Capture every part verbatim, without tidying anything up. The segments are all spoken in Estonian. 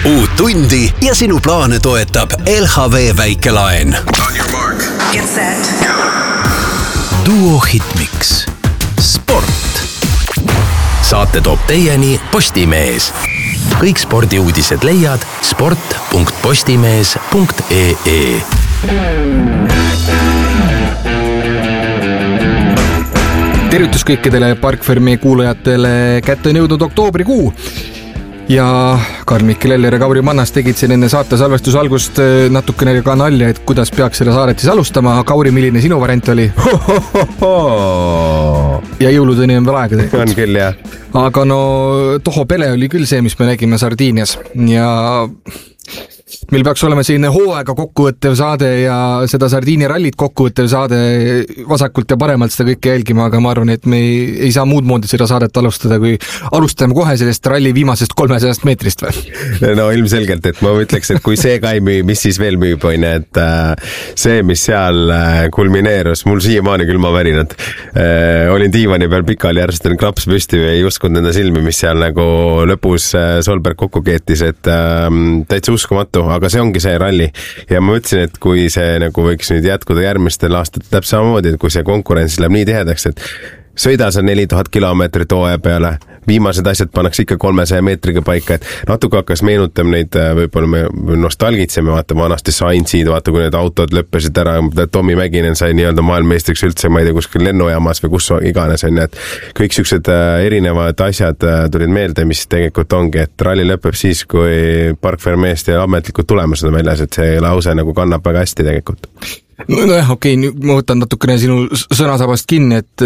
Uut tundi ja sinu plaane toetab L H V väikelaen. On your mark. Get set. Duo Hitmix. Sport. Saate toob teieni Postimees. Kõik spordiuudised leiad sport punkt postimees punkt ee. Tervitus kõikidele Parkfermi kuulajatele, kätte on jõudnud oktoobrikuu ja Karl-Mikkel Eller ja Kauri Mannas tegid siin enne saate salvestuse algust natukene ka nalja, et kuidas peaks selle saaret siis alustama. Kauri, milline sinu variant oli? Ja jõuludeni on veel aega tegelikult. On küll, jah. Aga no Toho Pele oli küll see, mis me nägime Sardiinias ja meil peaks olema selline hooaega kokkuvõttev saade ja seda Sardiinia rallit kokkuvõttev saade vasakult ja paremalt seda kõike jälgima, aga ma arvan, et me ei, ei saa muud moodi seda saadet alustada, kui alustame kohe sellest ralli viimasest kolmesajast meetrist või? No ilmselgelt, et ma ütleks, et kui see ka ei müü, mis siis veel müüb, on, et see, mis seal kulmineerus, mul siiamaani küll ma värinad. Olin diivani peal pikali, järjest on klaps püsti ja ei uskunud enda silmi, mis seal nagu lõpus Solberg kokku keetis, et täitsa uskumatu, aga see ongi see ralli ja ma mõtlesin, et kui see nagu võiks nüüd jätkuda järgmistel aastatel täpselt samamoodi, et kui see konkurents läheb nii tihedaks, et sõida sa neli tuhat kilomeetrit hooaja peale, viimased asjad pannakse ikka kolmesaja meetriga paika, et natuke hakkas meenutam neid, võib-olla me nostalgitseme, vaata vanasti Sainzid, vaata kui need autod lõppesid ära, Tommy Mäkinen sai nii-öelda maailmameistriks üldse, ma ei tea, kuskil lennujaamas või kus iganes on, et kõik siuksed erinevad asjad tulid meelde, mis tegelikult ongi, et ralli lõpeb siis, kui Parkfermist ja ametlikud tulemused on väljas, et see lause nagu kannab väga hästi tegelikult. No, no jah, okei, okay, ma võtan natukene sinu sõnasabast kinni, et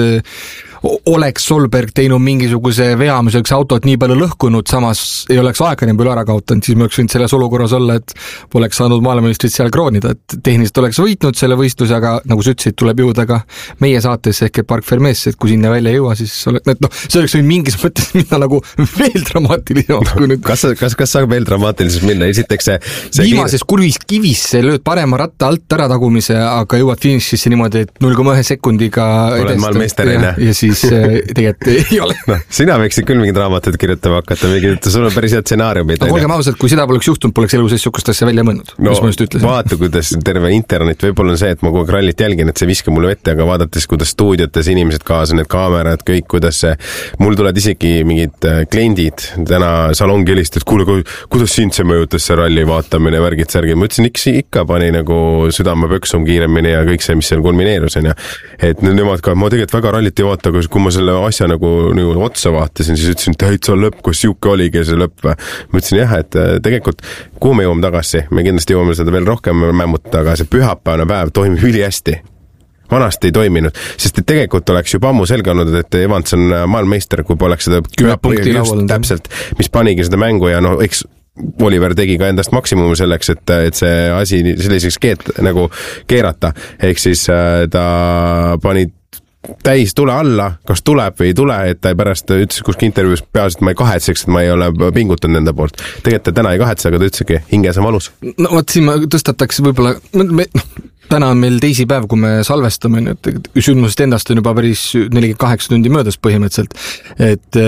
oleks Solberg teinud mingisuguse vea, mis oleks autot nii palju lõhkunud, samas ei oleks aega nii palju ära kaotanud, siis me oleks võinud selles olukorras olla, et poleks saanud maailmameistrit seal kroonida, et tehniliselt oleks võitnud selle võistluse, aga nagu sa ütlesid, tuleb jõuda ka meie saates ehk Parkfermesse, et kui sinna välja jõua, siis ole, et noh, see oleks võinud mingis mõttes minna nagu veel dramaatilisemaks. Nüüd... Kas, kas, kas saab veel dramaatiliselt minna? Esiteks see... see viimases kiir... kurvis kivisse lööd parema ratta alt ära tagumise, aga jõuad finišisse niimoodi, et null koma ühe sekundiga olen maailmeister, ja, ja siis tegelikult ei ole. No, sina võiksid küll mingi draamatud kirjutama hakata, mingi, sul on päris head stsenaariumid. No olgem ausalt, kui seda poleks juhtunud, poleks elu sees sukust asja välja mõnnud. No vaata, kuidas terve internet, võib-olla on see, et ma kogu aeg rallit jälgin, et see viska mulle vette, aga vaadates, kuidas stuudiotes inimesed kaasa, need kaamerad, kõik, kuidas see, mul tulevad isegi mingid kliendid täna salongi helist, et kuule, kuidas sind see mõjutas see ralli vaatamine, värgid, särgid. Ma ütlesin, ikka, ikka pani nagu südame pöksum kiiremini ja kõik see, mis seal kulmineerus on ja et nemad ka, ma tegelikult väga rallit ei vaata, kui ma selle asja nagu, nagu otsa vaatasin, siis ütlesin, et täitsa lõpp, kus siuke oligi see lõpp. Ma ütlesin jah, et tegelikult kuhu me jõuame tagasi, me kindlasti jõuame seda veel rohkem mämmutada, aga see pühapäevane päev toimib üli hästi. Vanasti ei toiminud, sest et tegelikult oleks juba ammu selge olnud, et Evans on maailmameister, kui poleks seda kümme punkti laual täpselt, mis panigi seda mängu ja noh, eks Oliver tegi ka endast maksimumi selleks, et, et see asi selliseks keet, nagu keerata, ehk siis ta pani täis tule alla, kas tuleb või ei tule, et ta pärast ütles kuskil intervjuus peaasi, et ma ei kahetseks, et ma ei ole pingutanud nende poolt. Tegelikult ta täna ei kahetse, aga ta ütlesegi, hinges on valus. No vot, siin ma tõstataks võib-olla, me, täna on meil teisi päev, kui me salvestame, et sündmusest endast on juba päris nelikümmend kaheksa tundi möödas põhimõtteliselt, et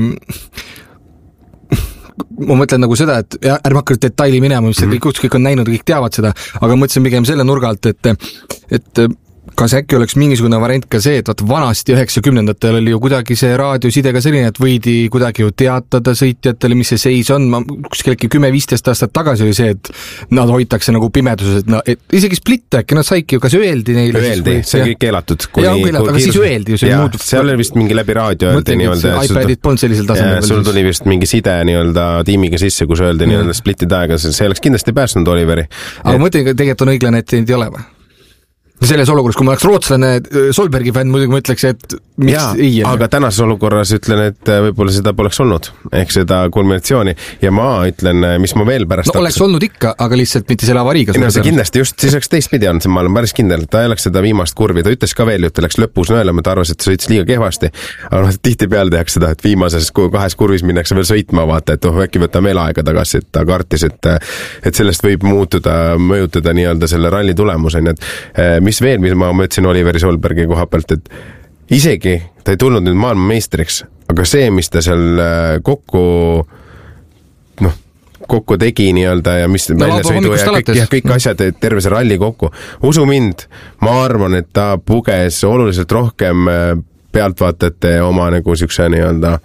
ma mõtlen nagu seda, et ärme hakka detaili minema, mis mm-hmm. kõik, kõik on näinud, kõik teavad seda, aga mõtlesin pigem selle nurga alt, et, et kas äkki oleks mingisugune variant ka see, et vanasti üheksakümnendatel oli ju kuidagi see raadiosidega selline, et võidi kuidagi ju teatada sõitjatele, mis see seis on. Ma kuskil kümme viisteist aastat tagasi oli see, et nad hoitakse nagu pimeduses, et, no, et isegi split äkki, nad saiki ju, kas öeldi neile? Öeldi, see on kõik keelatud. Kuni, jah, keelatud, aga siis öeldi ju. Jah, seal oli vist mingi läbi raadio öeldi nii-öelda. iPadid polnud sellisel tasemel. Sul tuli vist mingi side nii-öelda tiimiga sisse, kus öeldi mm. nii-öelda splitid aega, see oleks kindlasti pääsnud Oliveri. Aga et... mõtlen, tegelikult on õiglane, et neid ei ole või? Selles olukorras, kui ma oleks rootslane Solbergi fänn, muidugi ma ütleks, et miks ja, ei ole. Aga tänases olukorras ütlen, et võib-olla seda poleks olnud, ehk seda kulminatsiooni ja ma ütlen, mis ma veel pärast no oleks olnud ikka, aga lihtsalt mitte selle avariiga. No see kindlasti just, siis oleks teistpidi olnud, ma olen päris kindel, ta ei oleks seda viimast kurvi, ta ütles ka veel, et läks lõpus nõelama, ta arvas, et ta sõitis liiga kehvasti, aga noh, tihti peale tehakse seda, et viimases kahes kurvis minnakse veel sõitma, vaata, et oh, äkki võtame veel aega tagasi, et ta kartis, et, et sellest võib muutuda, mõjutada nii-öelda selle ralli tulemuseni, et mis veel, mis ma mõtlesin Oliveri Solbergi koha pealt, et isegi ta ei tulnud nüüd maailmameistriks, aga see, mis ta seal kokku noh, kokku tegi nii-öelda ja mis no, väljasõidu ja kõik, ja kõik asjad, terve see ralli kokku. Usu mind, ma arvan, et ta puges oluliselt rohkem pealtvaatajate oma nagu siukse nii-öelda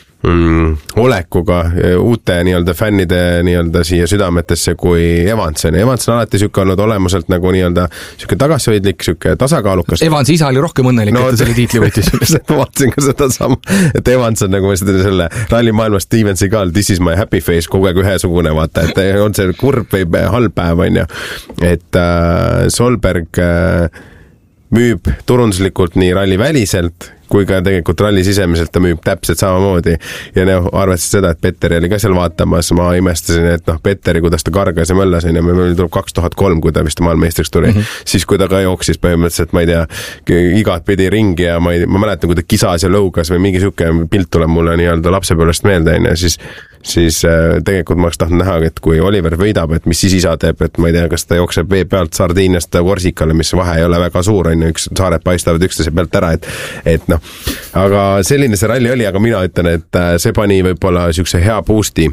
Mm, olekuga uute nii-öelda fännide nii-öelda siia südametesse kui Evanson. Evanson on alati siuke olnud olemuselt nagu nii-öelda siuke tagasihoidlik, siuke tasakaalukas. Evansi isa oli rohkem õnnelik, no, et ta selle tiitli võttis. Ma vaatasin ka seda sama, et Evanson nagu ma seda selle ralli maailmas Steven Seagal, this is my happy face, kogu aeg ühesugune vaata, et on see kurb või halb päev, on ju. Et äh, Solberg äh, müüb turunduslikult nii ralli väliselt kui ka tegelikult ralli sisemiselt ta müüb täpselt samamoodi ja noh, arvestades seda, et Petteri oli ka seal vaatamas, ma imestasin, et noh, Petteri, kuidas ta kargas ja möllas, ja meil tuleb kaks tuhat kolm, kui ta vist maailmeistriks tuli, mm -hmm. siis kui ta ka jooksis põhimõtteliselt, ma ei tea, igat pidi ringi ja ma, ei, ma mäletan, kui ta kisas ja lõugas või mingi siuke pilt tuleb mulle nii-öelda lapsepõlvest meelde, ja siis siis äh, tegelikult ma oleks tahtnud näha, et kui Oliver võidab, et mis siis isa teeb, et ma ei tea, kas ta jookseb vee pealt Sardiiniast Korsikale, mis vahe ei ole väga suur, on ju, üks saared paistavad üksteise pealt ära, et, et noh, aga selline see ralli oli, aga mina ütlen, et see pani võib-olla siukse hea boost'i,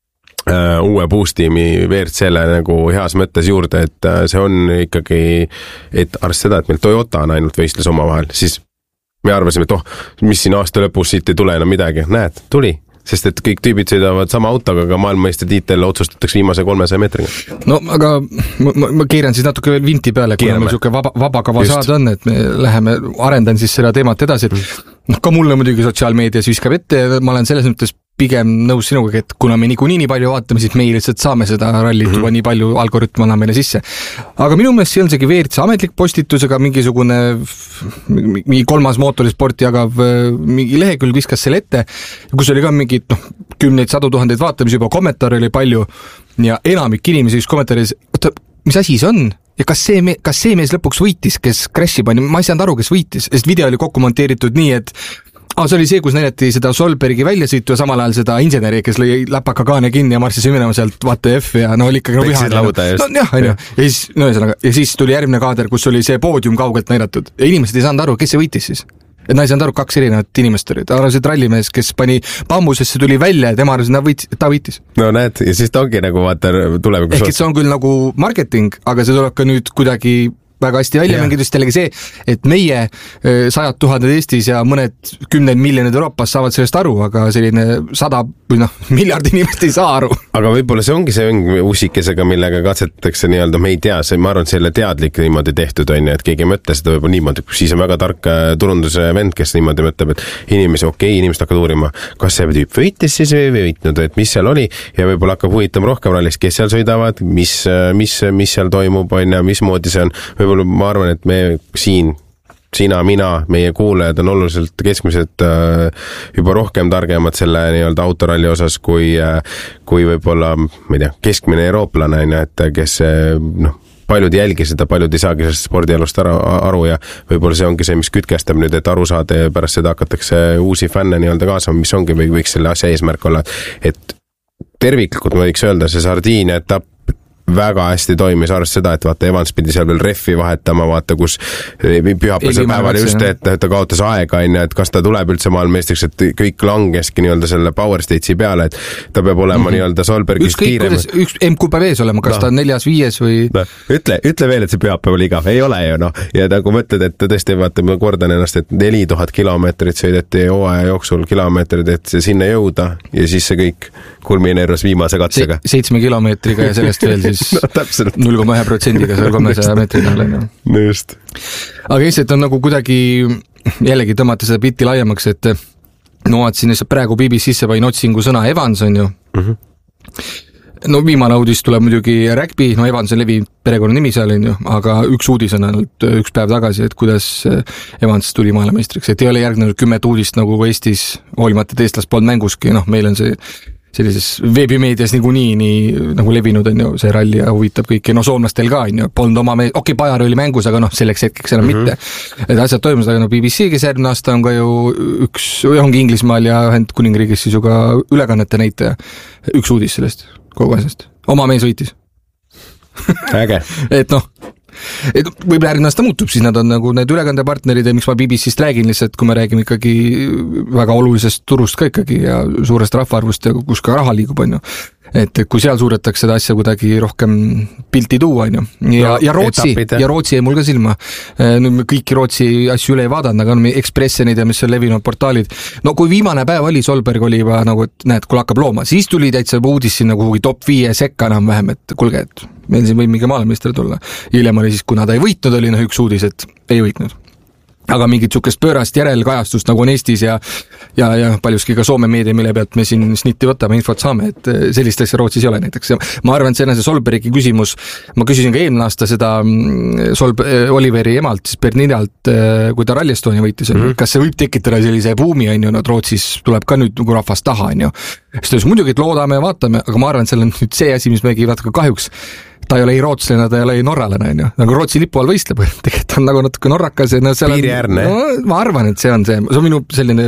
uh, uue boost'i V R C-le nagu heas mõttes juurde, et uh, see on ikkagi, et arvestades seda, et meil Toyota on ainult võistlus omavahel, siis me arvasime, et oh, mis siin aasta lõpus siit ei tule enam midagi, näed, tuli. Sest et kõik tüübid sõidavad sama autoga, aga maailmameistri tiitel otsustatakse viimase kolmesaja meetriga. No aga ma, ma, ma keeran siis natuke veel vinti peale, kuna meil siuke vaba, vabakava saada on, et me läheme, arendan siis seda teemat edasi, et noh, ka mulle muidugi sotsiaalmeedias viskab ette, ma olen selles mõttes pigem nõus sinuga, et kuna me niikuinii nii palju vaatame, siis meie lihtsalt saame seda rallit juba mm -hmm. nii palju algoritm annab meile sisse. Aga minu meelest see on seegi V R C ametlik postitusega mingisugune mingi kolmas mootorisporti jagav mingi lehekülg viskas selle ette, kus oli ka mingid noh, kümneid, sadu tuhandeid vaatamisi, juba kommentaare oli palju ja enamik inimesi üks kommentaaris, oota, mis asi see on? Ja kas see, me, kas see mees lõpuks võitis, kes crash'i pani? Ma ei saanud aru, kes võitis, sest video oli kokku monteeritud nii, et Ah, see oli see, kus näidati seda Solbergi väljasõitu ja samal ajal seda inseneri, kes lõi läpaka kaane kinni ja marssis minema sealt vaata F ja no oli ikkagi no vihane. No, jah, on ju. Ja siis, no ühesõnaga, ja siis tuli järgmine kaader, kus oli see poodium kaugelt näidatud. Ja inimesed ei saanud aru, kes see võitis siis. Et nad ei saanud aru, kaks erinevat inimest olid. Arvasid rallimees, kes pani bambusesse, tuli välja ja tema arvasid, et ta võitis. No näed, ja siis ta ongi nagu vaata tulevikus. Ehk et see on küll nagu marketing, aga see tuleb ka nüüd kuidagi väga hästi välja mängidust jällegi see, et meie sajad tuhanded Eestis ja mõned kümned miljonid Euroopas saavad sellest aru, aga selline sada või noh, miljard inimest ei saa aru. Aga võib-olla see ongi see usikesega, millega katsetatakse nii-öelda, me ei tea, see, ma arvan, selle teadlik niimoodi tehtud on, et keegi ei mõtle seda võib-olla niimoodi, siis on väga tark turunduse vend, kes niimoodi mõtleb, et inimesi, okei, okay, inimesed hakkavad uurima, kas see tüüp võitis siis või võitnud, et mis seal oli ja võib-olla hakkab huvitama rohkem rallist, kes seal sõidavad, mis, mis, mis seal toimub, on ja mismoodi see on. Võib-olla ma arvan, et me siin, sina, mina, meie kuulajad on oluliselt keskmised äh, juba rohkem targemad selle nii-öelda autoralli osas kui, äh, kui võib-olla, ma ei tea, keskmine eurooplane, et kes noh, paljud jälgi seda, paljud ei saagi sellest spordialust aru, aru ja võib-olla see ongi see, mis kütkestab nüüd, et aru saada ja pärast seda hakatakse uusi fänne nii-öelda kaasama, mis ongi või võiks selle asja eesmärk olla, et terviklikult ma võiks öelda, see Sardiinia etapp väga hästi toimis, arvest seda, et vaata Evans pidi seal veel reffi vahetama, vaata kus pühapäevasel päeval just, et ta kaotas aega, et kas ta tuleb üldse maailmameistriks, et kõik langeski nii-öelda selle Power Stage'i peale, et ta peab olema mm -hmm. nii-öelda Solbergist kiirem. Üks M Q P V-s olema, kas no. ta on neljas, viies või? No, ütle, ütle veel, et see pühapäev oli igav, ei ole ju noh, ja nagu mõtled, et tõesti vaata, ma kordan ennast, et neli tuhat kilomeetrit sõideti hooaja jooksul kilomeetrid, et sinna jõuda ja siis see kõik kulmineerus viimase katsega. Se seitsme kilomeetriga ja sellest veel siis no, null koma ühe protsendiga seal kolmesaja meetrina olen. No just. Aga lihtsalt on nagu kuidagi jällegi tõmmata seda pilti laiemaks, et no vaatasin lihtsalt praegu B B C-sse panin otsingu sõna Evans on ju. Mm -hmm. No viimane uudis tuleb muidugi rugby, no Evans on levi perekonna nimi seal on ju, aga üks uudis on ainult üks päev tagasi, et kuidas Evans tuli maailmameistriks, et ei ole järgnenud kümmet uudist nagu Eestis, hoolimata, et eestlast polnud mänguski, noh meil on see sellises veebimeedias niikuinii nii nagu levinud on ju see ralli ja huvitab kõiki, no soomlastel ka on ju, polnud oma mees, okei okay, Pajar oli mängus, aga noh, selleks hetkeks enam mm -hmm. mitte. Et asjad toimusid, aga no B B C, kes järgmine aasta on ka ju üks, ongi Inglismaal ja Ühendkuningriigis siis ju ka ülekannete näitaja, üks uudis sellest kogu asjast. Oma mees võitis. Äge. Et noh, et võib-olla järgmine aasta muutub, siis nad on nagu need ülekandepartnerid ja miks ma B B C-st räägin lihtsalt, kui me räägime ikkagi väga olulisest turust ka ikkagi ja suurest rahvaarvust ja kus ka raha liigub on ju. et kui seal suudetakse seda asja kuidagi rohkem pilti tuua, on ju. Ja, no, ja Rootsi, etapid, ja Rootsi jäi mul ka silma. Nüüd me kõiki Rootsi asju üle ei vaadanud, aga on Expressenid ja mis on levinud portaalid. No kui viimane päev oli, Solberg oli juba nagu, et näed, kui hakkab looma, siis tuli täitsa uudis sinna kuhugi top viie sekka enam vähem, et kulge, et meil siin võib mingi maailmeister tulla. Hiljem oli siis, kuna ta ei võitnud, oli noh üks uudis, et ei võitnud. Aga mingit sukest pöörast järelkajastust nagu on Eestis ja, ja, ja paljuski ka Soome meedia, mille pealt me siin snitti võtame, infot saame, et sellist asja Rootsis ei ole näiteks. Ma arvan, et see on see Solbergi küsimus. Ma küsisin ka eelmine aasta seda Solb- Oliveri emalt, siis Berninalt, kui ta Rally Estonia võitis, mm-hmm. kas see võib tekitada sellise buumi, on ju, no Rootsis tuleb ka nüüd nagu rahvast taha, on ju. Siis ta ütles, muidugi, et loodame ja vaatame, aga ma arvan, et seal on nüüd see asi, mis megi vaata ka kahjuks ta ei ole ei rootslane, ta ei ole ei norralane, on ju. Nagu Rootsi lipu all võistleb, tegelikult on nagu natuke norrakas. Ja no piiriäärne. No, ma arvan, et see on see, see on minu selline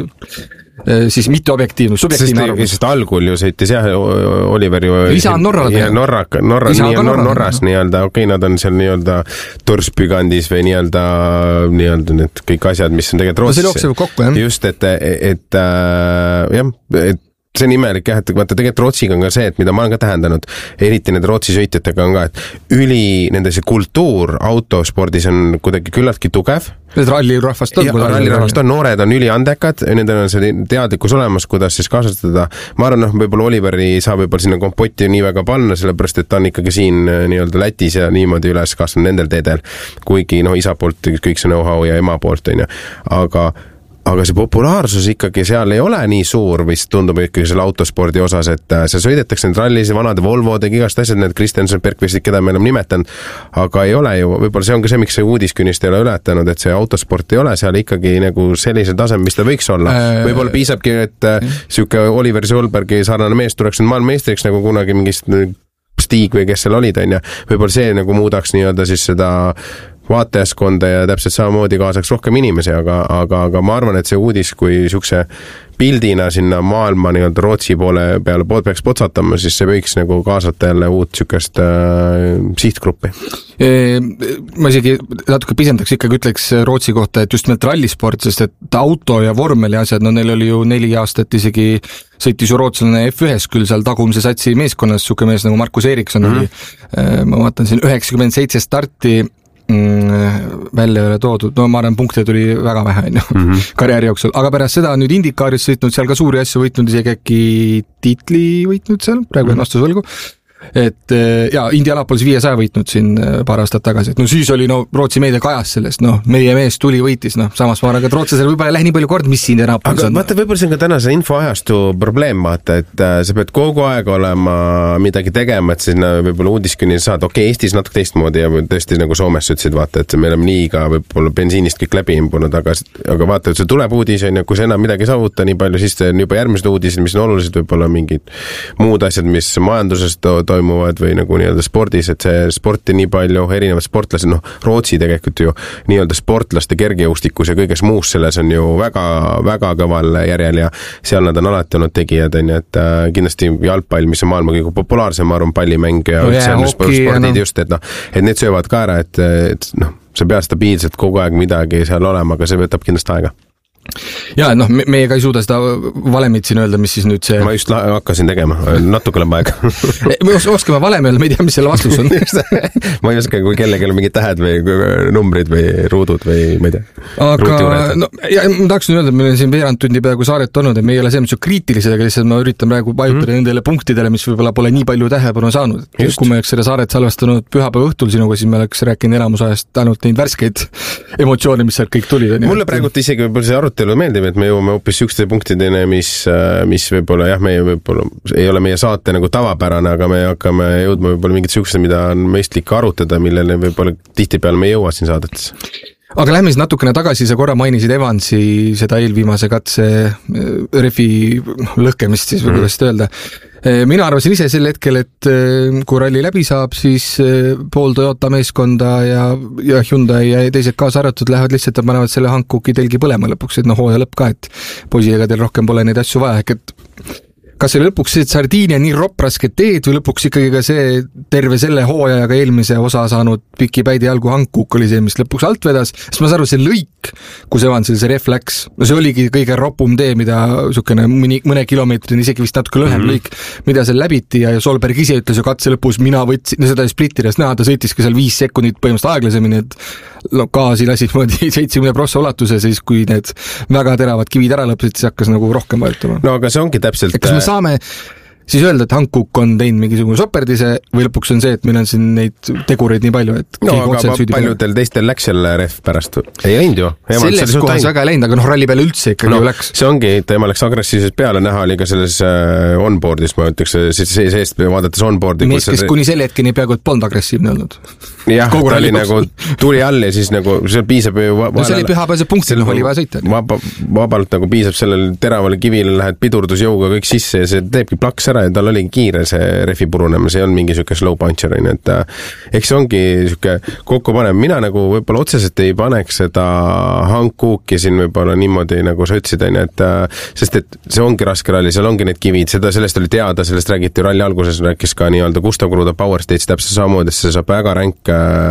siis mitte objektiivne, subjektiivne arvamus. Sest algul ju sõitis jah, Oliver ju isa on norralane. Norrak, Norra, nii, Nor, Norras nii-öelda, okei, okay, nad on seal nii-öelda Torspygandis või nii-öelda nii-öelda need kõik asjad, mis on tegelikult Rootsis. No see jookseb kokku, jah. Just, et, et äh, jah, et see on imelik jah, et vaata tegelikult Rootsiga on ka see, et mida ma olen ka tähendanud, eriti need Rootsi sõitjatega on ka, et üli nende see kultuur autospordis on kuidagi küllaltki tugev. Ralli rahvast on. Ralli rahvast on, noored on üli andekad, nendel on see teadlikkus olemas, kuidas siis kaasastada. Ma arvan, noh, võib-olla Oliveri saab võib-olla sinna kompotti nii väga panna, sellepärast, et ta on ikkagi siin nii-öelda Lätis ja niimoodi üles kasvanud nendel teedel, kuigi noh, isa poolt kõik see know-how ja ema poolt on ju, aga aga see populaarsus ikkagi seal ei ole nii suur, vist tundub ikkagi selle autospordi osas, et see sõidetakse need rallis, vanade Volvode, igast asjad, need Kristensen, Bergqvistid, keda me oleme nimetanud, aga ei ole ju, võib-olla see on ka see, miks see uudiskünnist ei ole ületanud, et see autosport ei ole seal ikkagi nagu sellise tasem, mis ta võiks olla. Võib-olla piisabki, et siuke Oliver Solbergi sarnane mees tuleks nüüd maailmameistriks nagu kunagi mingist Stiig või kes seal olid, on ja võib-olla see nagu muudaks nii-öelda siis seda vaatajaskonda ja täpselt samamoodi kaasaks rohkem inimesi, aga, aga, aga ma arvan, et see uudis, kui siukse pildina sinna maailma nii-öelda Rootsi poole peale pood peaks potsatama, siis see võiks nagu kaasata jälle uut siukest äh, sihtgruppi. E, ma isegi natuke pisendaks, ikkagi ütleks Rootsi kohta, et just nimelt rallisport, sest et auto ja vormeli asjad, no neil oli ju neli aastat isegi sõitis ju rootslane F ühes küll seal tagumse satsi meeskonnas, siuke mees nagu Markus Eriksson oli, mm-hmm. ma vaatan siin üheksakümmend seitse starti välja ei ole toodud, no ma arvan, punkte tuli väga vähe on ju, mm-hmm. karjääri jooksul, aga pärast seda on nüüd Indikaaris sõitnud seal ka suuri asju võitnud, isegi äkki tiitli võitnud seal, praegu on vastus võlgu, et ja Indianapolis viiesaja võitnud siin paar aastat tagasi, et no siis oli no Rootsi meedia kajas sellest, noh, meie mees tuli võitis, noh, samas ma arvan, et Rootslasel võib-olla ei lähe nii palju kord, mis Indianapolis aga on. Aga vaata, võib-olla see on ka tänase infoajastu probleem, vaata, et sa pead kogu aeg olema midagi tegema, et sinna võib-olla uudiskünni saad, okei, okay, Eestis natuke teistmoodi ja tõesti nagu Soomes ütlesid, vaata, et me oleme nii ka võib-olla bensiinist kõik läbi imbunud, aga, aga vaata, et see tuleb uudis, on, kui see enam midagi saavuta nii palju, siis on juba järgmised uudised, mis on olulised, võib-olla mingid muud asjad, mis majanduses to- toimuvad või nagu nii-öelda spordis, et see sporti nii palju erinevad sportlased, noh, Rootsi tegelikult ju nii-öelda sportlaste kergejõustikus ja kõiges muus selles on ju väga, väga kõval järjel ja seal nad on alati olnud tegijad, on ju, et äh, kindlasti jalgpall, mis on maailma kõige populaarsem, ma arvan, pallimäng ja no, üldse yeah, spordid no. Just, et noh, et need söövad ka ära, et, et noh, sa pead stabiilselt kogu aeg midagi seal olema, aga see võtab kindlasti aega. Ja noh, me, meie ka ei suuda seda valemit siin öelda, mis siis nüüd see... Ma just hakkasin tegema, natuke läheb aega. Me oskame valemi öelda, me ei tea, mis selle vastus on. Ma ei oska, kui kellelgi on mingid tähed või numbrid või ruudud või ma ei tea. Aga no, ja, ma tahaksin öelda, et meil on siin veerand tundi peaaegu saaret olnud ja me ei ole selles kriitilised, aga lihtsalt ma üritan praegu vajutada mm. nendele punktidele, mis võib-olla pole nii palju tähelepanu saanud. Just. Kui me oleks selle saaret salvestanud pühapäeva õhtul sinuga, siis me oleks rääkinud enamus ajast ainult neid värskeid emotsioone, mis sealt kõik tulid. Mulle praegult isegi võib-olla see arutelu meeldib, et me jõuame hoopis sükste punktideni, mis, mis võib-olla jah, meie võib-olla ei ole meie saate nagu tavapärane, aga me hakkame jõudma võib-olla mingit sükste, mida on mõistlik arutada, millele võib-olla tihtipeale me ei jõua siin saadetes. Aga lähme siis natukene tagasi, sa korra mainisid Evansi seda eelviimase katse refi lõhkemist siis või kuidas öelda. Mina arvasin ise sel hetkel, et kui ralli läbi saab, siis pool Toyota meeskonda ja, ja Hyundai ja teised kaasa arvatud lähevad lihtsalt ja panevad selle Hankoki telgi põlema lõpuks, et noh, hooja lõpp ka, et poisidega teil rohkem pole neid asju vaja, et kas see lõpuks see Sardiinia nii roprasked teed või lõpuks ikkagi ka see terve selle hooajaga eelmise osa saanud piki päidi jalgu Hankuk oli see, mis lõpuks alt vedas, sest ma saan aru, see lõik lõik, kus Evansil see ref läks, no see oligi kõige ropum tee, mida sukene mõni, mõne kilomeetrini, isegi vist natuke lühem mm -hmm. lõik, mida seal läbiti ja Solberg ise ütles ju katse lõpus, mina võtsin, no seda ei splittides näha, ta sõitiski seal viis sekundit põhimõtteliselt aeglasemini, et no gaasi lasid moodi seitsekümmend prossa ulatuse, siis kui need väga teravad kivid ära lõpsid, siis hakkas nagu rohkem vajutama. No aga see ongi täpselt... Kas me saame siis öelda, et Hankook on teinud mingisugune soperdise või lõpuks on see, et meil on siin neid tegureid nii palju, et no aga paljudel teistel läks jälle ref pärast, ei läinud ju. Selles kohas väga ei läinud, aga noh, ralli peale üldse ikkagi no, ju läks. See ongi, tema läks agressiivselt peale, näha oli ka selles uh, onboardis, ma ütleks, siis seest vaadates onboardi. Mees, kes kuni selle hetkeni peaaegu et polnud agressiivne olnud. jah, ta oli nagu, tuli all ja siis nagu, see piisab ju... no see oli pühapäevase punktil, noh oli vaja sõita. Vaba, vabalt nagu piisab sellele teravale kivile, lähed pidurdusjõuga kõik sisse ja see teebki plaks ära ja tal oligi kiire see refi purunema, see on mingi siuke slow puncher, et eks see ongi siuke kokku panev. Mina nagu võib-olla otseselt ei paneks seda Hankooki siin võib-olla niimoodi, nagu sa ütlesid, et sest et see ongi raske ralli, seal ongi need kivid, seda, sellest oli teada, sellest räägiti ralli alguses, rääkis ka nii-öelda Gustav Kruda Power Stage täpselt samamoodi, see saab väga ränk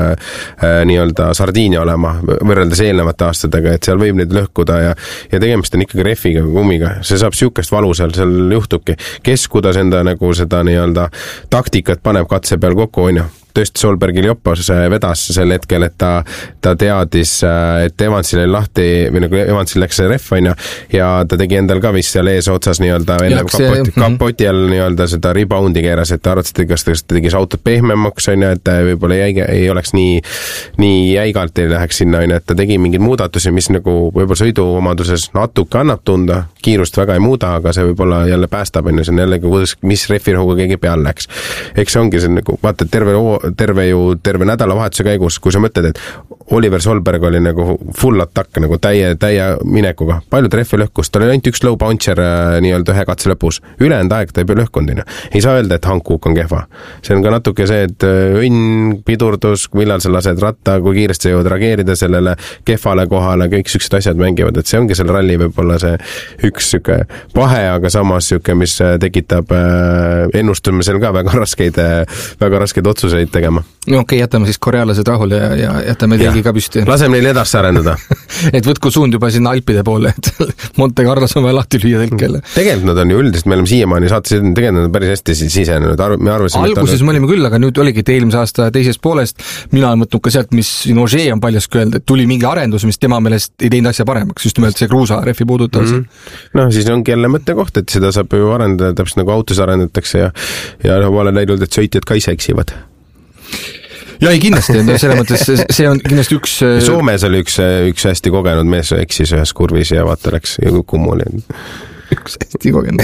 äh, nii-öelda sardiinia olema võrreldes eelnevate aastatega, et seal võib neid lõhkuda ja, ja tegemist on ikkagi refiga, kummiga, see saab siukest valu seal, seal juhtubki, kes kuidas enda nagu seda nii-öelda taktikat paneb katse peal kokku, on ju. Tõesti Solbergil Joppos vedas sel hetkel, et ta, ta teadis, et Evansil oli lahti, või nagu Evansil läks see ref, on ju, ja ta tegi endal ka vist seal ees otsas nii-öelda enne kapoti, kapoti all nii-öelda seda reboundi keeras, et ta arvates, et kas ta tegi see autot pehmemaks, on ju, et võib-olla jäige, ei oleks nii, nii jäigalt ei läheks sinna, on ju, et ta tegi mingeid muudatusi, mis nagu võib-olla sõiduomaduses natuke annab tunda, kiirust väga ei muuda, aga see võib-olla jälle päästab, on ju, see on jälle, kuidas, mis refirõhuga keegi peal läks. Eks see ongi see nagu, vaata, terve, terve ju, terve nädalavahetuse käigus, kui sa mõtled, et Oliver Solberg oli nagu full attack, nagu täie, täie minekuga. Paljud refi lõhkus, ta oli ainult üks low bouncer nii-öelda ühe katse lõpus. Ülejäänud aeg ta ei pea lõhkundina. Ei saa öelda, et Hankook on kehva. See on ka natuke see, et õnn, pidurdus, millal sa lased ratta, kui kiiresti sa jõud reageerida sellele kehvale kohale, kõik süksed asjad mängivad, et see ongi selle ralli võib-olla see üks süke pahe, aga samas süke, mis tekitab ennustamisel ka väga raskeid, väga raskeid otsuseid tegema. No okei, okay, jätame siis korealased rahule ja, ja jätame telgi ka püsti. Laseme neil edasi arendada. et võtku suund juba sinna Alpide poole, et Monte Carlos on vaja lahti lüüa telkele. Tegelikult nad on ju üldist, me oleme siiamaani saates tegelikult päris hästi sisenenud. Me arvasime, alguses on... me olime küll, aga nüüd oligi, et eelmise aasta teisest poolest mina olen mõtnud ka sealt, mis Ožee on paljaski öelda, et tuli mingi arendus, mis tema meelest ei teinud asja paremaks, just nimelt see Kruusa refi puudutavas. Mm -hmm. No siis ongi jälle mõttekoht, et seda saab ju arendada, täpselt nagu autos arendatakse ja, ja no, ma olen näinud, et sõitjad ka ise eksivad. Ja ei kindlasti, selles mõttes see on kindlasti üks... Soomes oli üks, üks hästi kogenud mees eksis ühes kurvis ja vaata läks ja kummuli. Üks hästi kogenud.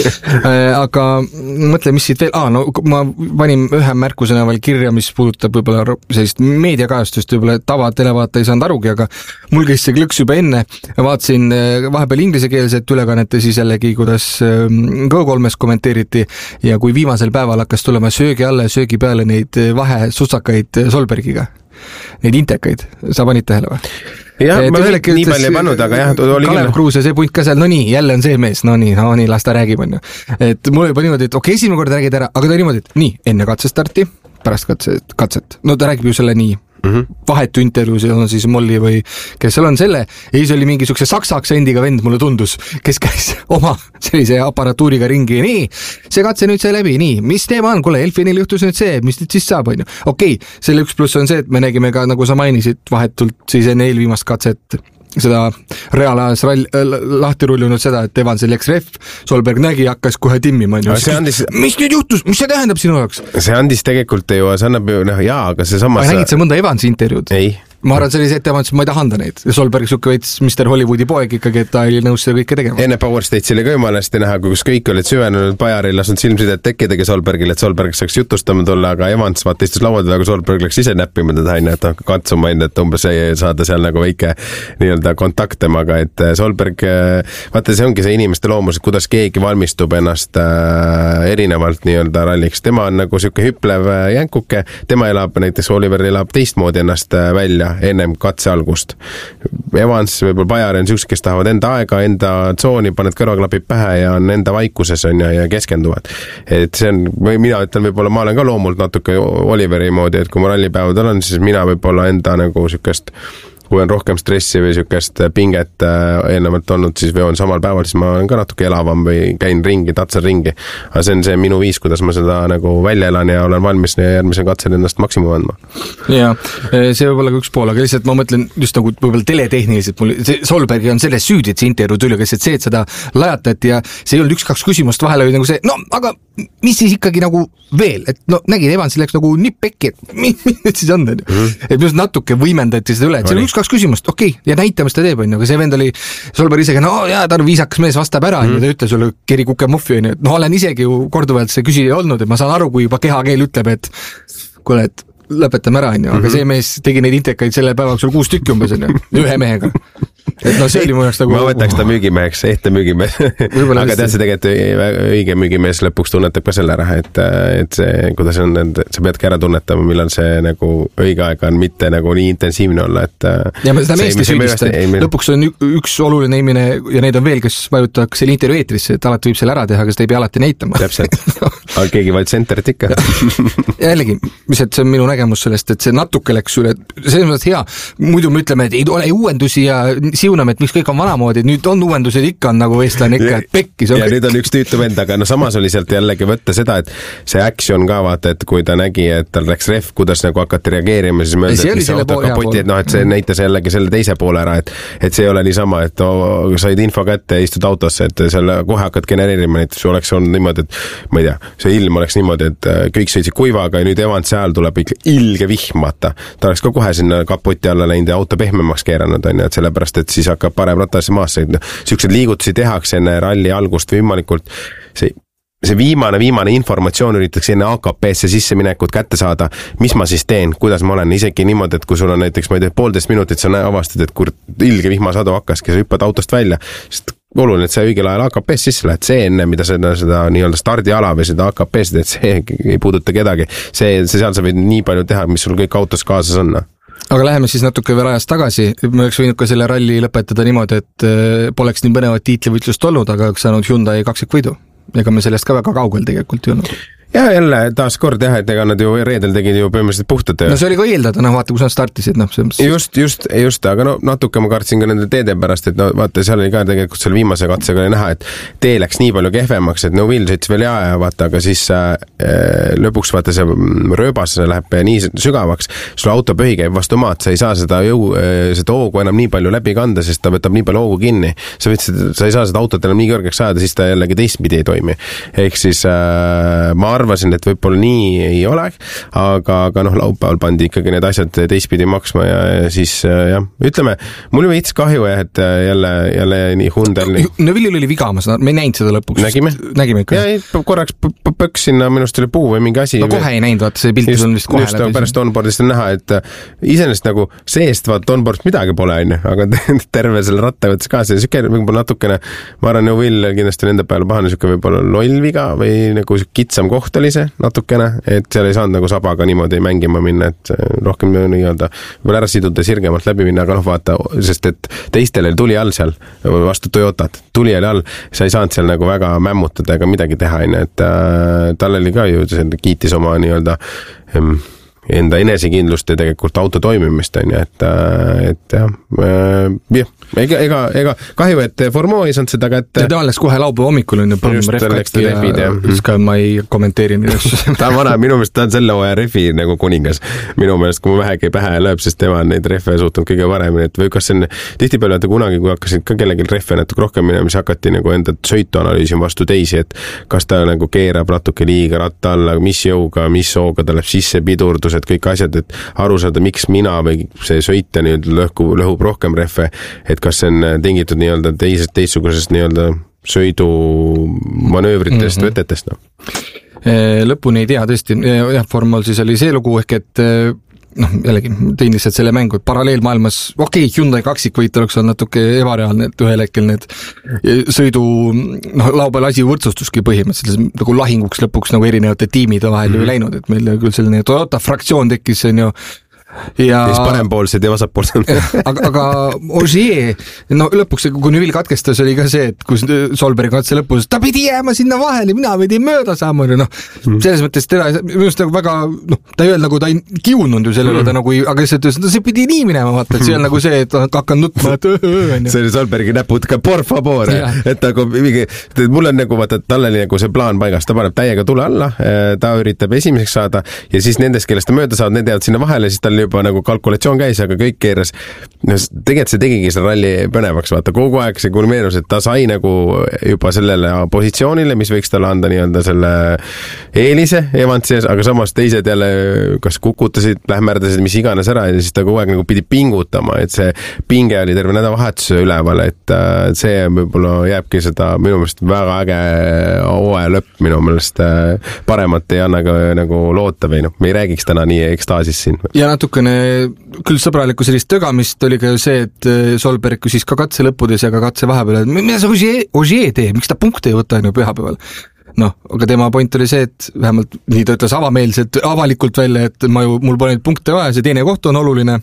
Aga mõtle, mis siit veel... Ah, no ma panin ühe märkusena veel kirja, mis puudutab võib-olla sellist meediakajastust, võib-olla tava televaata ei saanud arugi, aga mul käis see klõks juba enne. Vaatasin vahepeal inglisekeelset ülekannet ja siis jällegi, kuidas Go kolmes kommenteeriti ja kui viimasel päeval hakkas tulema söögi alla ja söögi peale neid vahe sutsakaid Solbergiga. Neid intekaid. Sa panid tähele või? Jah, ma öeldki nii palju ei pannud, aga jah, oli Kalev Kruus ja see punt ka seal, no nii, jälle on see mees, no nii, no nii, las ta räägib, on ju. Et mul juba niimoodi, et okei, okay, esimene kord räägid ära, aga ta niimoodi, et nii, enne katsestarti, pärast katset, katset. No ta räägib ju selle nii, mm-hmm. vahetu intervjuu, see on siis Molli või kes seal on selle, ja siis oli mingi sukse saksa aktsendiga vend, mulle tundus, kes käis oma sellise aparatuuriga ringi, nii, see katse nüüd sai läbi, nii, mis teema on, kuule, Elfinil juhtus nüüd see, mis nüüd siis saab, on ju. Okei, okay, selle üks pluss on see, et me nägime ka, nagu sa mainisid, vahetult siis enne eelviimast katset seda reaalajas rall, lahti rullunud seda, et Evansil läks ref, Solberg nägi, hakkas kohe timmima. Andis... mis nüüd juhtus, mis see tähendab sinu jaoks? See andis tegelikult ju, see annab ju, noh, jaa, aga see samas... Aga nägid sa mõnda Evansi intervjuud? Ei. Ma arvan, see oli see, et ma ei taha anda neid. Ja Solberg suke veits mister Hollywoodi poeg ikkagi, et ta oli nõus seda kõike tegema. Enne Power Stage oli ka jumalesti näha, kus kõik olid süvenenud, Bajar ei lasnud silmsidet tekkidagi Solbergil, et Solberg saaks jutustama tulla, aga Evans vaata istus lauad, aga Solberg läks ise näppima teda aine, et katsuma enne, et umbes ei saada seal nagu väike nii-öelda kontakt temaga, et Solberg, vaata see ongi see inimeste loomus, et kuidas keegi valmistub ennast äh, erinevalt nii-öelda ralliks. Tema on nagu siuke hüplev jänkuke, tema elab, näiteks Oliver elab teistmoodi ennast välja ennem katse algust. Evans, võib-olla Bajar on siuksed, kes tahavad enda aega, enda tsooni, paned kõrvaklapid pähe ja on enda vaikuses on ja, ja keskenduvad. Et see on, või mina ütlen, võib-olla ma olen ka loomult natuke Oliveri moodi, et kui ma rallipäevadel on, siis mina võib-olla enda nagu siukest kui on rohkem stressi või siukest pinget eelnevalt olnud, siis või on samal päeval, siis ma olen ka natuke elavam või käin ringi, tatsan ringi. Aga see on see minu viis, kuidas ma seda nagu välja elan ja olen valmis järgmise katsel ennast maksimum andma. Ja see võib olla ka üks pool, aga lihtsalt ma mõtlen just nagu võib-olla teletehniliselt, mul see Solbergi on selles süüdi, et see intervjuu tuli, kes see, et seda lajatati ja see ei olnud üks-kaks küsimust vahele oli nagu see, no aga mis siis ikkagi nagu veel, et no nägid, Evansil läks nagu nipp pekki, et mis, mis nüüd siis on, mm. et just natuke võimendati seda üle, et see on üks-kaks küsimust, okei, okay, ja näitame seda teeb, on ju, aga see vend oli Solberg isegi, no jaa, ta on viisakas mees, vastab ära, mm. ja ta ütle sulle keri kuke muffi, on ju, et no olen isegi ju korduvalt see küsija olnud, et ma saan aru, kui juba kehakeel ütleb, et kuule, et lõpetame ära, on ju, aga see mees tegi neid intekaid selle päeva jooksul kuus tükki umbes, on ju, ühe mehega. Et no see oli mu jaoks nagu... Ma võtaks ta müügimeheks, ehte müügimees. aga tead see tegelikult õige müügimees lõpuks tunnetab ka selle ära, et, et see, kuidas on, sa peadki ära tunnetama, millal see nagu õige aeg on, mitte nagu nii intensiivne olla, et... Ja ma seda meest ei süüdista, lõpuks on üks oluline inimene ja neid on veel, kes vajutaks selle intervjuu eetrisse, et alati võib selle ära teha, aga seda ei pea alati näitama. Täpselt, aga keegi vaid centerit ikka. Jällegi, mis et see on minu nägemus sellest, et see natuke läks üle, see on hea, muidu me ütleme, et ei ole uuendusi ja siuname, et miks kõik on vanamoodi, nüüd on uuendused ikka on nagu eestlane ikka, et pekkis. Ja nüüd on üks tüütu vend, aga no samas oli sealt jällegi võtta seda, et see action ka vaata, et kui ta nägi, et tal läks ref, kuidas nagu hakati reageerima, siis mõelda, et mis auto kapoti, et noh, et see näitas jällegi selle teise poole ära, et, et see ei ole niisama, et oh, said info kätte ja istud autosse, et selle kohe hakkad genereerima, et see oleks olnud niimoodi, et ma ei tea, see ilm oleks niimoodi, et kõik sõitsid kuivaga ja nüüd Evans seal tuleb ikka ilge vihmata. Ta oleks ka kohe sinna kapoti alla läinud ja auto pehmemaks keeranud, on ju, et sellepärast, et siis hakkab parem ratas maasse. Siuksed liigutusi tehakse enne ralli algust võimalikult. See, see viimane, viimane informatsioon üritaks enne A K P-sse sisse minekut kätte saada. Mis ma siis teen? Kuidas ma olen? Isegi niimoodi, et kui sul on näiteks, ma ei tea, poolteist minutit, sa avastad, et kur ilge vihmasadu hakkaski, sa hüppad autost välja. Sest oluline, et see õigel ajal A K P-s sisse lähed. See enne, mida seda, seda nii-öelda stardiala või seda A K P-st, et see ei puuduta kedagi. See, see seal sa võid nii palju teha, mis sul kõik autos kaasas on. Aga läheme siis natuke veel ajast tagasi, me oleks võinud ka selle ralli lõpetada niimoodi, et poleks nii põnevat tiitlivõitlust olnud, aga oleks saanud Hyundai kaksikvõidu. Ega me sellest ka väga kaugel tegelikult ei olnud. Ja jälle taas kord jah, et ega nad ju reedel tegid ju põhimõtteliselt puhtad. No see oli ka eeldada, noh vaata, kus nad startisid. No, see... Just, just, just, aga no natuke ma kartsin ka nende teede pärast, et no vaata, seal oli ka tegelikult seal viimase katsega oli näha, et tee läks nii palju kehvemaks, et no Will sõits veel jaa ja vaata, aga siis äh, lõpuks vaata see rööbas läheb nii sügavaks, sul auto põhi käib vastu maad, sa ei saa seda, jõu, seda hoogu enam nii palju läbi kanda, sest ta võtab nii palju hoogu kinni. Sa, võtsid, sa ei saa seda autot enam nii kõrgeks saada, siis ta jällegi teistpidi ei toimi. Ehk siis äh, ma arvasin, et võib-olla nii ei ole, aga, aga noh, laupäeval pandi ikkagi need asjad teistpidi maksma ja, ja siis jah, ütleme, mul veits kahju, et jälle, jälle nii Hyundai. No Villil oli viga, ma ei näinud seda lõpuks. Nägime? Nägime ikka. Ja korraks pöks sinna, minust oli puu või mingi asi. No kohe ei näinud, vaata, see piltis on vist kohe just, läbi. Pärast onboardist on näha, et iseenesest nagu seest vaata onboardist midagi pole, aga terve selle ratta võttes ka see süke võib-olla natukene, ma arvan, ju Will kindlasti nende peale pahane süke võib-olla lollviga või nagu kitsam koht oli see natukene, et seal ei saanud nagu sabaga niimoodi mängima minna, et rohkem nii-öelda võib-olla ära siduda sirgemalt läbi minna, aga noh vaata, sest et teistel tuli all seal vastu Toyotat, tuli all, sa ei saanud seal nagu väga mämmutada ega midagi teha, et äh, tal oli ka ju kiitis oma nii-öelda ähm, enda enesekindlust ja tegelikult auto toimimist on ju, et, et jah, jah, ega, ega, ega kahju, et Formo ei saanud seda kätte. Ja ta alles kohe laupäeva hommikul on ju põmm refkatki ja, ja siis ka ma ei kommenteeri nii asju. Ta on vana, minu meelest ta on selle hooaja refi nagu kuningas. Minu meelest, kui ma vähegi pähe lööb, siis tema on neid refe suutnud kõige paremini, et või kas see on tihtipeale, et kunagi, kui hakkasid ka kellelgi refe natuke rohkem minema, siis hakati nagu enda sõitu analüüsima vastu teisi, et kas ta nagu keerab natuke liiga ratta alla, mis jõuga, mis hooga ta läheb sisse, pidurdus, et kõik asjad, et aru saada, miks mina või see sõita nüüd lõhku, lõhub rohkem refe, et kas see on tingitud nii-öelda teisest, teistsugusest nii-öelda sõidu manöövritest mm-hmm. võtetest. No. Lõpuni ei tea, tõesti, jah, Formal siis oli see lugu, ehk et noh, jällegi, tein lihtsalt selle mängu, et paralleelmaailmas, okei, okay, Hyundai kaksikvõit oleks olnud natuke ebareaalne, et ühel hetkel need sõidu, noh, laupäeval asi võrdsustuski põhimõtteliselt nagu lahinguks lõpuks nagu erinevate tiimide vahel mm-hmm. ju läinud, et meil küll selline Toyota fraktsioon tekkis, on ju, ja siis parempoolsed ja vasakpoolsed. aga, aga Ogier, no lõpuks, kui Neville katkestas, oli ka see, et kus Solberg katse lõpus, ta pidi jääma sinna vahele, mina pidi mööda saama, noh, mm. selles mõttes teda, minu arust nagu väga, noh, ta ei öelnud nagu ta ei kiununud ju sellele, mm. ta nagu, aga lihtsalt ütles, no see pidi nii minema, vaata, et see on nagu see, et hakkan nutma, et öö, see oli Solbergi näpud ka, por favor, et nagu mingi, mul on nagu, vaata, tal oli nagu see plaan paigas, ta paneb täiega tule alla, ta üritab esimeseks saada ja siis nendest, kellest ta mööda saad, need jäävad sinna vahele, siis tal juba nagu kalkulatsioon käis, aga kõik keeras. Tegelikult see tegigi selle ralli põnevaks, vaata, kogu aeg see kulmineerus, et ta sai nagu juba sellele positsioonile, mis võiks talle anda nii-öelda selle eelise Evansi ees, aga samas teised jälle kas kukutasid, lähmerdasid, mis iganes ära ja siis ta kogu aeg nagu pidi pingutama, et see pinge oli terve nädalavahetuse üleval, et see võib-olla jääbki seda minu meelest väga äge hooaja lõpp minu meelest paremat ei anna ka nagu loota või noh, me ei räägiks täna nii ekstaasis siin. Ja natukene küll sõbralikku sellist tögamist oli ka ju see, et Solberg küsis ka katse lõppudes ja ka katse vahepeal, et mida see Ogier teeb, miks ta punkte ei võta ju pühapäeval? Noh, aga tema point oli see, et vähemalt nii ta ütles avameelselt, avalikult välja, et ma ju, mul pole neid punkte vaja, see teine koht on oluline.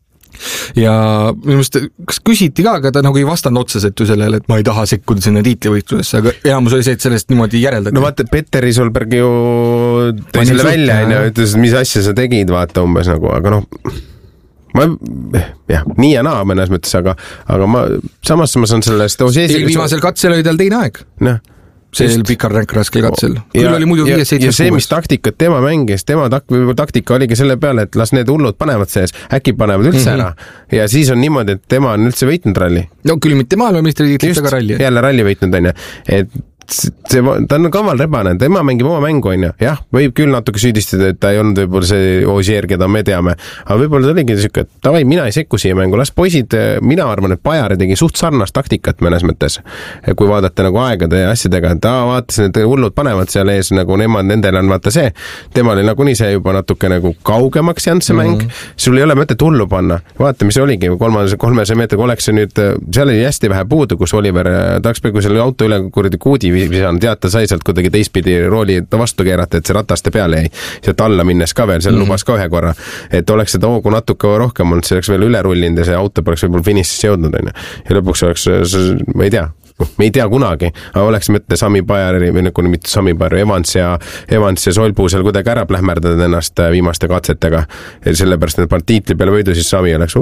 Ja minu meelest, kas küsiti ka, aga ta nagu ei vastanud otseselt ju sellele, et ma ei taha sekkuda sinna tiitlivõistlusesse, aga enamus oli see, et sellest niimoodi järeldati. No vaata, Petteri Solberg ju tõi selle välja ja ütles, mis asja sa tegid, vaata umbes nagu, aga noh, ma, jah, nii ja naa mõnes mõttes, aga, aga ma, samas ma saan sellest viimasel katsel oli tal teine aeg. Noh, see oli pikar ränkraskel katsel. Küll ja, oli muidu viies seitse ja see, mis taktikat tema mängis, tema tak- taktika oligi selle peale, et las need hullud panevad sees, äkki panevad üldse mm-hmm. ära ja siis on niimoodi, et tema on üldse võitnud ralli. No küll mitte maailmameistri tiitlit, aga ralli. Jälle ralli võitnud, on ja. Et see, ta on kaval rebane, tema mängib oma mängu, on ja. Jah, võib küll natuke süüdistada, et ta ei olnud võib-olla see Ogier, keda me teame, aga võib-olla ta oligi siuke, et tavai, mina ei sekku siia mängu, las poisid, mina arvan, et Pajari tegi suht sarnast taktikat mõnes mõttes, kui vaadata nagu aegade ja asjadega, ta vaatas, need hullud panevad seal ees, nagu nemad, nendel on vaata see, tema oli nagunii see juba natuke nagu kaugemaks jäänud see mäng, mm-hmm. sul ei ole mõtet hullu panna, vaata, mis oligi, kolmas, kolmesaja meetriga oleks see nüüd, seal oli hästi vähe puudu, kus Oliver Taksberg, kui selle auto üle kuradi kuudi visanud, tead, ta sai sealt kuidagi teistpidi rooli vastu keerata, et see rataste peale jäi. Sealt alla minnes ka veel, seal mm-hmm. lubas ka ühe korra. Et oleks seda hoogu natuke rohkem olnud, see oleks veel üle rullinud ja see auto poleks võib-olla finišisse jõudnud. Ja lõpuks oleks, ma ei tea, me ei tea kunagi, aga oleks mõtte Sami Pajari või nagu mitte Sami Pajari, Evans ja, Evans ja Solpuu seal kuidagi ära plähmerdada ennast viimaste katsetega. Ja sellepärast, et pannud tiitli peale võidu, siis Sami oleks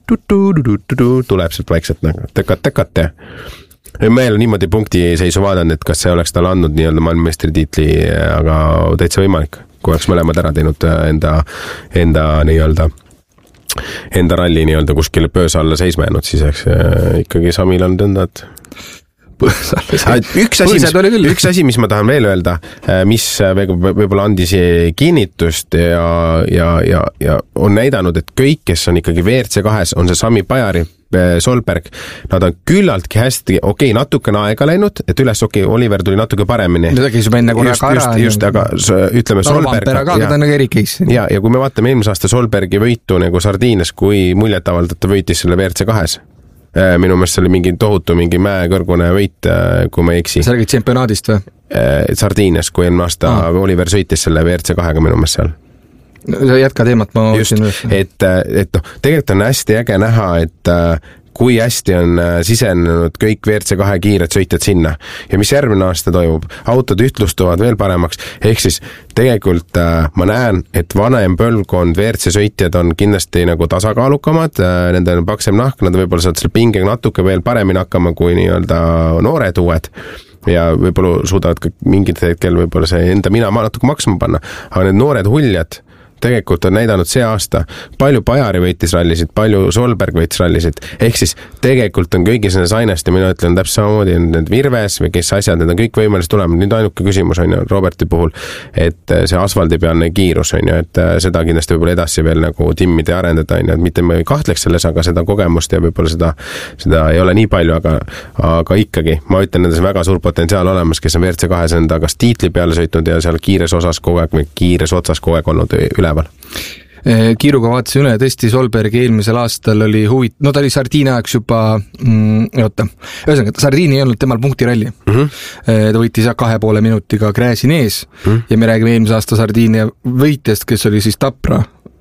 tuleb sealt vaikselt nagu tekat-tekat ja ma ei ole niimoodi punkti seisu vaadanud, et kas see oleks tal andnud nii-öelda maailmameistri tiitli, aga täitsa võimalik, kui oleks mõlemad ära teinud enda, enda nii-öelda enda ralli nii-öelda kuskile pöösa alla seisma jäänud, siis eks ikkagi Samil on tõndad. Üks asi, mis, üks asi, mis ma tahan veel öelda, mis võib-olla andis kinnitust ja, ja, ja, ja on näidanud, et kõik, kes on ikkagi V R C kahes, on see Sami Pajari, Solberg, nad on küllaltki hästi, okei, okay, natukene aega läinud, et üles, okei, okay, Oliver tuli natuke paremini. Ta käis juba enne korra just, just, just, aga ütleme Solberg. Ka, aga ta on nagu erikeis. Ja, ja kui me vaatame eelmise aasta Solbergi võitu nagu Sardiinias, kui muljet avaldab, ta võitis selle V R C kahes. Minu meelest see oli mingi tohutu, mingi mäekõrgune võit, kui ma ei eksi. See räägid tsempionaadist või? Sardiinias, kui eelmine aasta ah. Oliver sõitis selle V R C kahega minu meelest seal. No, jätka teemat, ma just, et, et noh, tegelikult on hästi äge näha, et kui hästi on sisenenud kõik V R C kahe kiired sõitjad sinna ja mis järgmine aasta toimub, autod ühtlustuvad veel paremaks, ehk siis tegelikult ma näen, et vanem põlvkond V R C sõitjad on kindlasti nagu tasakaalukamad, nendel on paksem nahk, nad võib-olla saad selle pingega natuke veel paremini hakkama kui nii-öelda noored uued ja võib-olla suudavad ka mingid hetkel võib-olla see enda mina natuke maksma panna, aga need noored huljad tegelikult on näidanud see aasta, palju Pajari võitis rallisid, palju Solberg võitis rallisid, ehk siis tegelikult on kõigis nendes ainest ja mina ütlen täpselt samamoodi, need Virves või kes asjad, need on kõik võimelised tulema, nüüd ainuke küsimus on ju Roberti puhul, et see asfaldipealne kiirus on ju, et seda kindlasti võib-olla edasi veel nagu timmida ja arendada on ju, et mitte ma ei kahtleks selles, aga seda kogemust ja võib-olla seda, seda ei ole nii palju, aga, aga ikkagi, ma ütlen, nendes väga suur potentsiaal olemas, kes on V R C kahes enda kas tiitli peale sõitnud ja seal kiires osas kogu aeg, kiires otsas kogu aeg olnud üle Kiiruga vaatasin üle, tõesti Solbergi eelmisel aastal oli huvit-, no ta oli Sardiini ajaks juba mm, oota, ühesõnaga, Sardiini ei olnud temal punktiralli mm-hmm. ta võitis kahe poole minutiga Gräsin ees mm-hmm. ja me räägime eelmise aasta Sardiini võitjast, kes oli siis Tapra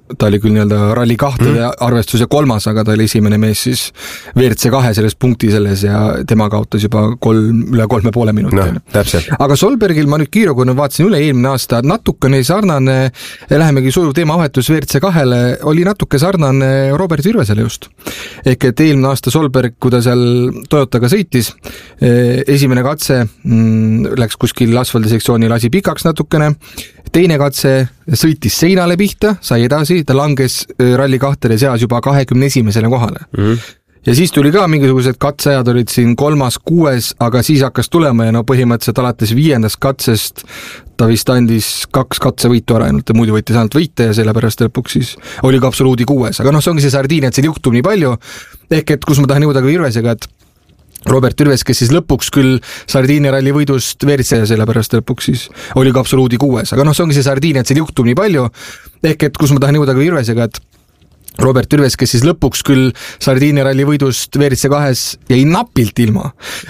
ta oli küll nii-öelda ralli kahtede mm. arvestuse kolmas, aga ta oli esimene mees siis V R C kahe selles punkti selles ja tema kaotas juba kolm, üle kolme poole minuti. No, täpselt. Aga Solbergil ma nüüd kiirukuna vaatasin üle eelmine aasta, natukene sarnane, lähemegi sujuv teemavahetus V R C kahele, oli natuke sarnane Robert Virvesele just. Ehk et eelmine aasta Solberg, kui ta seal Toyotaga sõitis, esimene katse mm, läks kuskil asfaldisektsiooni lasi pikaks natukene, teine katse sõitis seinale pihta, sai edasi, ta langes ralli kahtede seas juba kahekümne esimesele kohale. Mm-hmm. Ja siis tuli ka mingisugused katseajad olid siin kolmas, kuues, aga siis hakkas tulema ja no põhimõtteliselt alates viiendast katsest ta vist andis kaks katsevõitu ära ainult ja muidu võitis ainult võite ja sellepärast lõpuks siis oli ka absoluudi kuues. Aga noh, see ongi see sardiin, et seal juhtub nii palju, ehk et kus ma tahan jõuda ka Virvesega, et Robert Virves, kes siis lõpuks küll Sardiinia ralli võidust V R C ja sellepärast lõpuks siis oli ka absoluudi kuues. Aga noh, see ongi see sardiin, et seal juhtub nii palju, ehk et kus ma tahan jõuda ka Virvesega, et Robert Virves, kes siis lõpuks küll Sardiinia ralli võidust V R C kahes jäi napilt ilma.